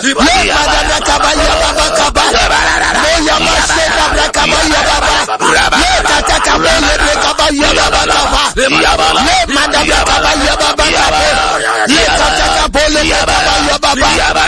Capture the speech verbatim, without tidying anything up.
Le madame kabaya baba kabaya. Le yamase kabra kabaya baba. Le tata kabaya kabaya baba baba. Le madame kabaya baba baba. Le tata kabaya baba baba.